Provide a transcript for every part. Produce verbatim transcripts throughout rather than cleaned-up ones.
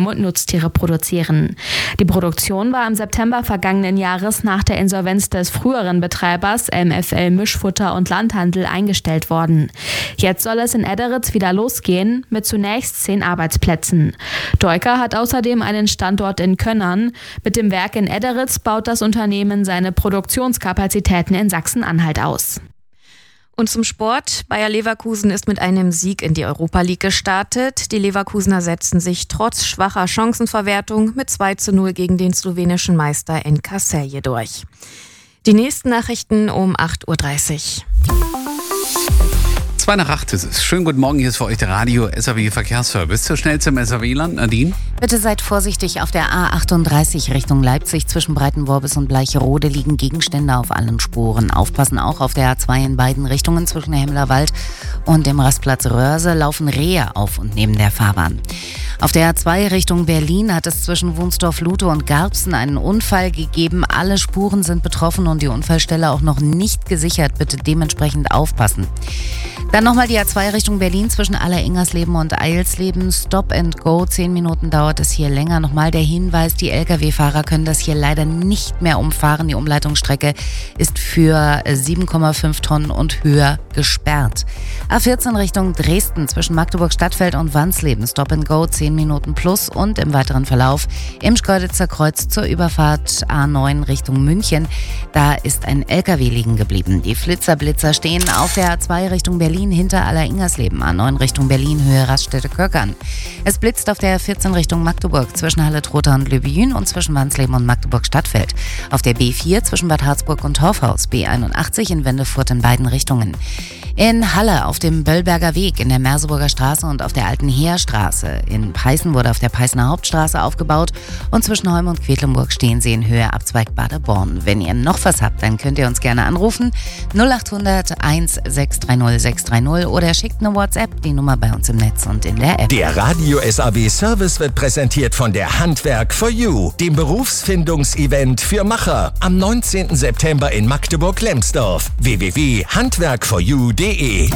Heim- und Nutztiere produzieren. Die Produktion war im September vergangenen Jahres nach der Insolvenz des früheren Betreibers M F L Mischfutter und Landhandel eingestellt worden. Jetzt soll es in Ederitz wieder losgehen, mit zunächst zehn Arbeitsplätzen. Deuker hat außerdem einen Standort in Könnern. Mit dem Werk in Ederitz baut das Unternehmen seine Produktionskapazitäten in Sachsen-Anhalt aus. Und zum Sport. Bayer Leverkusen ist mit einem Sieg in die Europa League gestartet. Die Leverkusener setzten sich trotz schwacher Chancenverwertung mit zwei zu null gegen den slowenischen Meister N K Celje durch. Die nächsten Nachrichten um acht Uhr dreißig. Zwei nach acht ist es. Schönen guten Morgen, hier ist für euch der Radio S A W Verkehrsservice. Zur schnell zum S A W-Land, Nadine. Bitte seid vorsichtig auf der A achtunddreißig Richtung Leipzig. Zwischen Breitenworbis und Bleicherode liegen Gegenstände auf allen Spuren. Aufpassen auch auf der A zwei in beiden Richtungen zwischen Hemmlerwald und dem Rastplatz Röhrse laufen Rehe auf und neben der Fahrbahn. Auf der A zwei Richtung Berlin hat es zwischen Wunsdorf-Lute und Garbsen einen Unfall gegeben. Alle Spuren sind betroffen und die Unfallstelle auch noch nicht gesichert. Bitte dementsprechend aufpassen. Dann nochmal die A zwei Richtung Berlin zwischen Aller-Ingersleben und Eilsleben. Stop and go. Zehn Minuten dauert es hier länger. Nochmal der Hinweis, die L K W-Fahrer können das hier leider nicht mehr umfahren. Die Umleitungsstrecke ist für sieben Komma fünf Tonnen und höher gesperrt. A vierzehn Richtung Dresden zwischen Magdeburg-Stadtfeld und Wansleben. Stop and go. zehn Minuten plus und im weiteren Verlauf im Schkeuditzer Kreuz zur Überfahrt A neun Richtung München. Da ist ein L K W liegen geblieben. Die Flitzerblitzer stehen auf der A zwei Richtung Berlin hinter Aller-Ingersleben. A neun Richtung Berlin, Höhe Raststätte-Köckern. Es blitzt auf der A vierzehn Richtung Magdeburg zwischen Halle-Trotha und Löbyen und zwischen Wansleben und Magdeburg-Stadtfeld. Auf der B vier zwischen Bad Harzburg und Torfhaus. B einundachtzig in Wendefurt in beiden Richtungen. In Halle auf dem Böllberger Weg, in der Merseburger Straße und auf der Alten Heerstraße. In Peißen wurde auf der Peißener Hauptstraße aufgebaut und zwischen Heum und Quedlinburg stehen sie in Höhe Abzweig Baderborn. Wenn ihr noch was habt, dann könnt ihr uns gerne anrufen. null acht hundert eins sechs drei null sechs drei null oder schickt eine WhatsApp, die Nummer bei uns im Netz und in der App. Der Radio S A W Service wird präsentiert von der Handwerk for You, dem Berufsfindungsevent für Macher. Am neunzehnten September in Magdeburg-Lemsdorf. w w w punkt handwerk for you punkt de.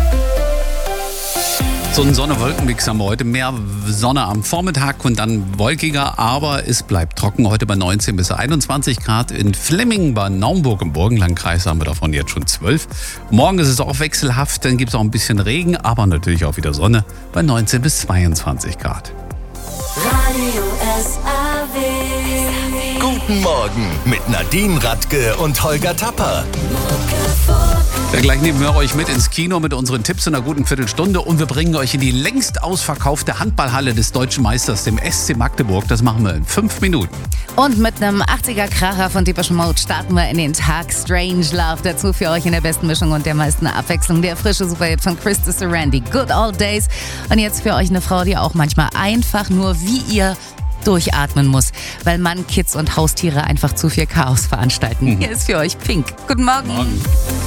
So ein Sonne-Wolken-Mix haben wir heute. Mehr Sonne am Vormittag und dann wolkiger, aber es bleibt trocken. Heute bei neunzehn bis einundzwanzig Grad. In Flemmingen bei Naumburg im Burgenlandkreis haben wir davon jetzt schon zwölf. Morgen ist es auch wechselhaft, dann gibt es auch ein bisschen Regen, aber natürlich auch wieder Sonne bei neunzehn bis zweiundzwanzig Grad. Radio S A W. Guten Morgen mit Nadine Radke und Holger Tapper. Ja, gleich nehmen wir euch mit ins Kino mit unseren Tipps in einer guten Viertelstunde und wir bringen euch in die längst ausverkaufte Handballhalle des Deutschen Meisters, dem S C Magdeburg. Das machen wir in fünf Minuten. Und mit einem achtziger-Kracher von Depeche Mode starten wir in den Tag. Strange Love dazu für euch in der besten Mischung und der meisten Abwechslung. Der frische Superhit von Krista Sarandon, Good Old Days. Und jetzt für euch eine Frau, die auch manchmal einfach nur wie ihr durchatmen muss, weil Mann, Kids und Haustiere einfach zu viel Chaos veranstalten. Mhm. Hier ist für euch Pink. Guten Morgen. Morgen.